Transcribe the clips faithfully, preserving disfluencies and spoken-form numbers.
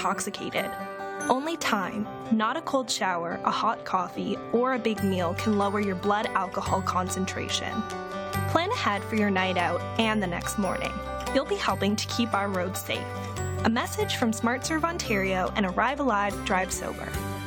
intoxicated. Only time, not a cold shower, a hot coffee, or a big meal can lower your blood alcohol concentration. Plan ahead for your night out and the next morning. You'll be helping to keep our roads safe. A message from SmartServe Ontario and Arrive Alive, Drive Sober.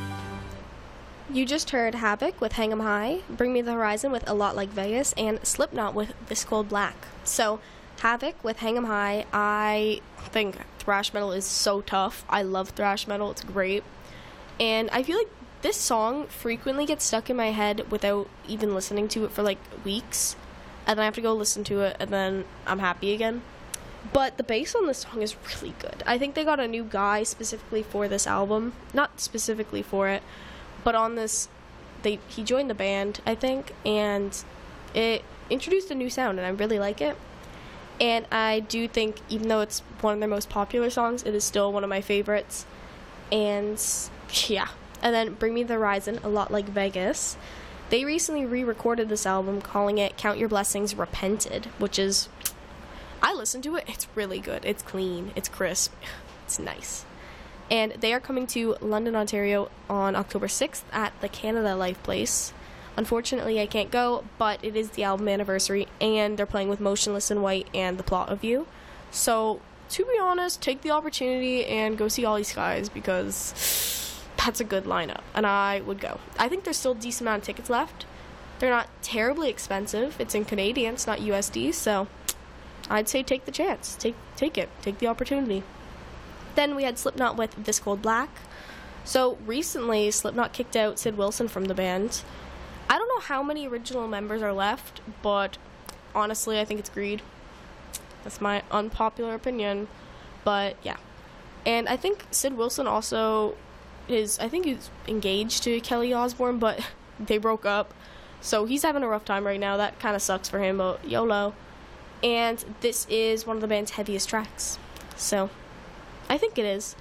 You just heard Havoc with Hang 'em High, Bring Me the Horizon with A Lot Like Vegas, and Slipknot with This Cold Black. So, Havoc with Hang 'em High, I think thrash metal is so tough. I love thrash metal, it's great. And I feel like this song frequently gets stuck in my head without even listening to it for like weeks. And then I have to go listen to it, and then I'm happy again. But the bass on this song is really good. I think they got a new guy specifically for this album. Not specifically for it, but on this, they he joined the band, I think, and it introduced a new sound, and I really like it. And I do think, even though it's one of their most popular songs, it is still one of my favorites. And, yeah. And then Bring Me the Horizon, A Lot Like Vegas. They recently re-recorded this album, calling it Count Your Blessings Repented, which is... I listened to it. It's really good. It's clean. It's crisp. It's nice. And they are coming to London, Ontario on October sixth at the Canada Life Place. Unfortunately, I can't go, but it is the album anniversary, and they're playing with Motionless in White and The Plot of You. So, to be honest, take the opportunity and go see All These Guys, because that's a good lineup, and I would go. I think there's still a decent amount of tickets left. They're not terribly expensive. It's in Canadian, it's not U S D, so... I'd say take the chance. Take take it. Take the opportunity. Then we had Slipknot with This Cold Black. So recently, Slipknot kicked out Sid Wilson from the band. I don't know how many original members are left, but honestly, I think it's greed. That's my unpopular opinion. But yeah. And I think Sid Wilson also is, I think he's engaged to Kelly Osbourne, but they broke up. So he's having a rough time right now. That kind of sucks for him, but YOLO. And this is one of the band's heaviest tracks. So, I think it is.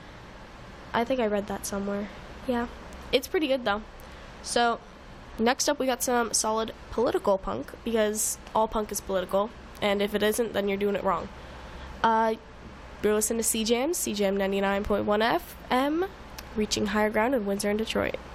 I think I read that somewhere. Yeah. It's pretty good, though. So, next up we got some solid political punk, because all punk is political. And if it isn't, then you're doing it wrong. Uh, you're listening to C J A M, C J A M ninety-nine point one F M, reaching higher ground in Windsor and Detroit.